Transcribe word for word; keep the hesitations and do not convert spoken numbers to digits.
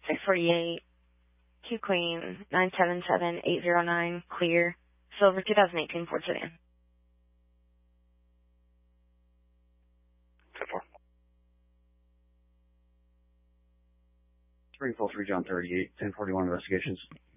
six forty-eight, Q Queen, nine seven seven eight zero nine, clear, Silver twenty eighteen Ford Sedan. ten four. Springfield three John thirty-eight, ten forty-one investigations.